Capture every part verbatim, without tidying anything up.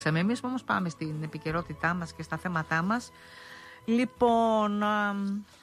Εμείς όμως πάμε στην επικαιρότητά μας και στα θέματά μας. Λοιπόν, α,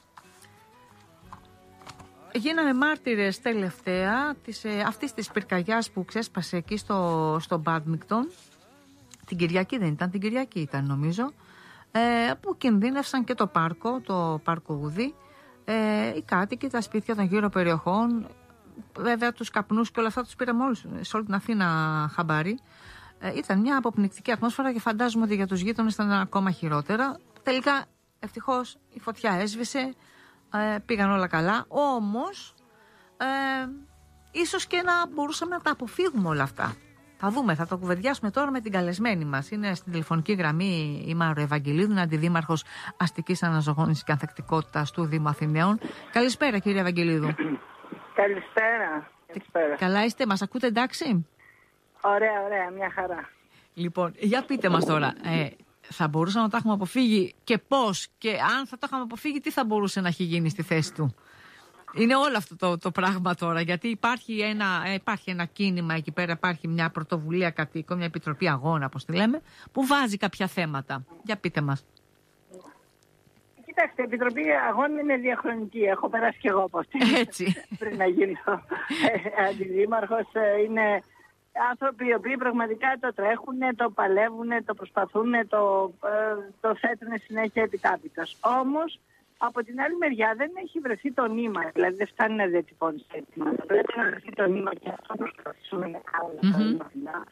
γίναμε μάρτυρες τελευταία της, ε, αυτής της πυρκαγιάς που ξέσπασε εκεί στο, στο Μπάντμικτον. Την Κυριακή δεν ήταν, την Κυριακή ήταν νομίζω, ε, που κινδύνευσαν και το πάρκο, το πάρκο Ουδή, ε, οι κάτοικοι, τα σπίτια των γύρω περιοχών. Βέβαια τους καπνούς και όλα αυτά τους πήραμε όλους σε όλη την Αθήνα χαμπάρι. Ε, ήταν μια αποπνικτική ατμόσφαιρα και φαντάζομαι ότι για τους γείτονες ήταν ακόμα χειρότερα. Τελικά, ευτυχώς, η φωτιά έσβησε, ε, πήγαν όλα καλά. Όμως, ε, ίσως και να μπορούσαμε να τα αποφύγουμε όλα αυτά. Θα δούμε, θα το κουβεντιάσουμε τώρα με την καλεσμένη μας. Είναι στην τηλεφωνική γραμμή η Μάρο Ευαγγελίδου, είναι αντιδήμαρχος αστικής αναζωογόνησης και ανθεκτικότητας του Δήμου Αθηναίων. Καλησπέρα, κύριε Ευαγγελίδου. Καλησπέρα. Καλησπέρα. Καλά είστε, μας ακούτε εντάξει? Ωραία, ωραία, μια χαρά. Λοιπόν, για πείτε μας τώρα, ε, θα μπορούσαμε να τα έχουμε αποφύγει και πώς, και αν θα το είχαμε αποφύγει, τι θα μπορούσε να έχει γίνει στη θέση του? Είναι όλο αυτό το, το πράγμα τώρα, γιατί υπάρχει ένα, ε, υπάρχει ένα κίνημα εκεί πέρα, υπάρχει μια πρωτοβουλία κατοίκων, μια επιτροπή αγώνα, όπως τη λέμε, που βάζει κάποια θέματα. Για πείτε μας. Κοιτάξτε, η Επιτροπή Αγώνων είναι διαχρονική. Έχω περάσει κι εγώ από αυτή. Έτσι. Πριν να γίνω ε, αντιδήμαρχος, ε, είναι άνθρωποι οι οποίοι πραγματικά το τρέχουν, το παλεύουν, το προσπαθούν, το, ε, το θέτουν συνέχεια επιτάπητος. Όμως, από την άλλη μεριά δεν έχει βρεθεί το νήμα. Δηλαδή δεν φτάνει να διατυπώνει έτοιμα. Πρέπει να βρεθεί το νήμα και αυτό προσπαθήσουμε να κάνουμε.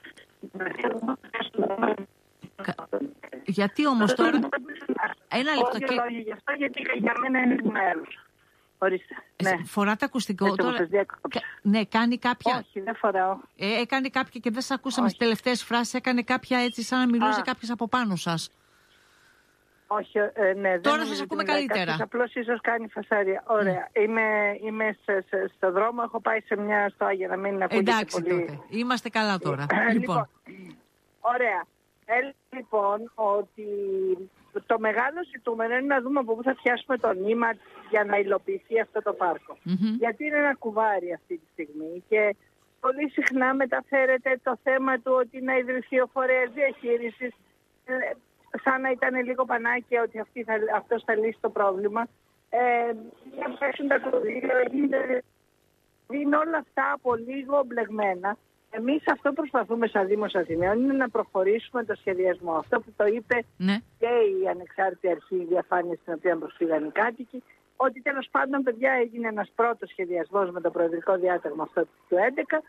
Γιατί όμως τώρα... Ένα λεπτό και... λόγια γι' αυτό, γιατί για μένα είναι μέρος. Ορίστε. Ναι. Φοράτε ακουστικό τώρα. Ναι, κάνει κάποια. Όχι, δεν φοράω. Ε, έκανε κάποια και δεν σας ακούσαμε στις τελευταίες φράσεις. Έκανε κάποια έτσι, σαν να μιλούσε κάποιος από πάνω σας. Όχι, ε, ναι. Τώρα σας ακούμε καλύτερα. Απλώς ίσως κάνει φασάρια. Ωραία. Mm. Είμαι, είμαι σε, σε, στο δρόμο. Έχω πάει σε μια στοά για να μην ακούγεται πολύ. Εντάξει τότε. Είμαστε καλά τώρα. λοιπόν. λοιπόν. Ωραία. Έλεγα λοιπόν ότι το μεγάλο ζητούμενο είναι να δούμε από πού θα πιάσουμε το νήμα για να υλοποιηθεί αυτό το πάρκο. Mm-hmm. Γιατί είναι ένα κουβάρι αυτή τη στιγμή και πολύ συχνά μεταφέρεται το θέμα του ότι να ιδρυθεί ο φορέας διαχείρισης, σαν να ήταν λίγο πανάκι ότι αυτή θα, αυτός θα λύσει το πρόβλημα. Ε, να πέσουν τα κονδύλια, είναι όλα αυτά από λίγο μπλεγμένα. Εμείς αυτό προσπαθούμε σαν Δήμος Αθηναίων, είναι να προχωρήσουμε το σχεδιασμό. Αυτό που το είπε ναι. και η ανεξάρτητη αρχή διαφάνεια στην οποία προσφύγαν οι κάτοικοι, ότι τέλος πάντων, παιδιά, έγινε ένας πρώτος σχεδιασμός με το προεδρικό διάταγμα αυτό του δύο χιλιάδες έντεκα,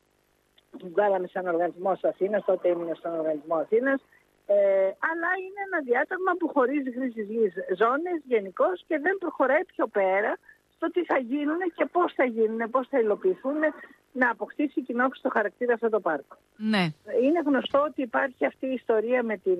που βγάλαμε σαν οργανισμός Αθήνας, τότε ήμουν στον οργανισμό Αθήνας, ε, αλλά είναι ένα διάταγμα που χωρίζει χρήσης γης ζώνες γενικώς και δεν προχωράει πιο πέρα στο τι θα γίνουν και πώς θα γίνουν, πώς θα υλοποιηθούν, να αποκτήσει κοινόχρηστο χαρακτήρα αυτό το πάρκο. Ναι. Είναι γνωστό ότι υπάρχει αυτή η ιστορία με την,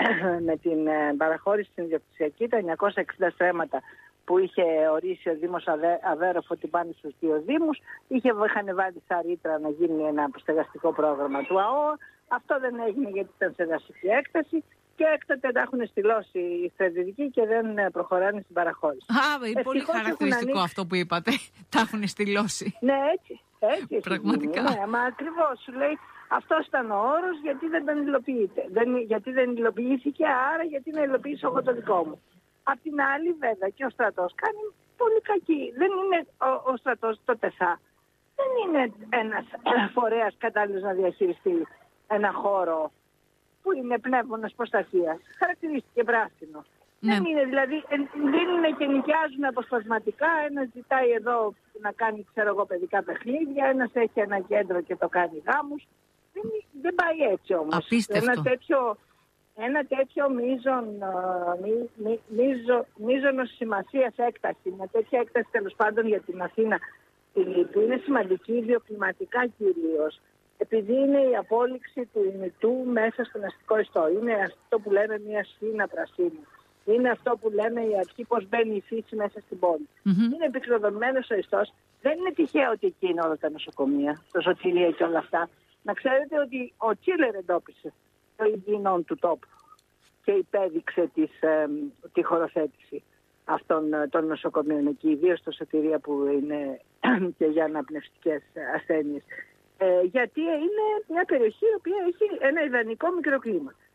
με την παραχώρηση στην ιδιοκτησιακή, τα εννιακόσια εξήντα στρέμματα που είχε ορίσει ο Δήμος Αβέροφ ότι πάνε στους δύο Δήμους. Είχε, είχαν βάλει σαν ρήτρα να γίνει ένα αποστεγαστικό πρόγραμμα του ΑΟΑ. Αυτό δεν έγινε γιατί ήταν σε δασική έκταση. Και έκτοτε τα έχουν στυλώσει οι στρατιωτικοί και δεν προχωράνε στην παραχώρηση. Α, είναι πολύ χαρακτηριστικό αυτό που είπατε. Τα έχουν στυλώσει. Ναι, έτσι. Έτσι. Πραγματικά. Ναι, μα ακριβώς σου λέει αυτός ήταν ο όρος, γιατί δεν τον υλοποιείται. Δεν, γιατί δεν υλοποιήθηκε, άρα γιατί να υλοποιήσω εγώ το δικό μου. Απ' την άλλη, βέβαια, και ο στρατός κάνει πολύ κακή. Δεν είναι ο, ο στρατός το ΤΕΘΑ. Δεν είναι ένας φορέας κατάλληλος να διαχειριστεί ένα χώρο που είναι πνεύμονας προστασίας. Χαρακτηρίστηκε πράσινο. Ναι. Δεν είναι, δηλαδή, δίνουν και νοικιάζουν αποσπασματικά. Ένας ζητάει εδώ να κάνει, ξέρω εγώ, παιδικά παιχνίδια. Ένας έχει ένα κέντρο και το κάνει γάμους. Δεν, δεν πάει έτσι όμως. Απίστευτο. Ένα τέτοιο, ένα τέτοιο μείζον, μη, μη, μίζο, μίζωνος σημασίας έκταση, μια τέτοια έκταση τέλος πάντων για την Αθήνα, που είναι σημαντική βιοκλιματικά κυρίως, επειδή είναι η απόλυξη του ημιτού μέσα στον αστικό ιστό. Είναι αυτό που λέμε μια σφήνα πρασίνη. Είναι αυτό που λέμε η αρχή πως μπαίνει η φύση μέσα στην πόλη. Mm-hmm. Είναι επικροδομημένος ο ιστός. Δεν είναι τυχαίο ότι εκεί είναι όλα τα νοσοκομεία, το Σωτηρία και όλα αυτά. Να ξέρετε ότι ο Τσίλερ εντόπισε το υγιεινόν του τόπου και υπέδειξε τις, ε, τη χωροθέτηση αυτών των νοσοκομείων εκεί, ιδίως στο Σωτηρία που είναι και για αναπνευστικές ασθένειες. Ε, γιατί είναι μια περιοχή η οποία έχει ένα ιδανικό μικροκλίμα.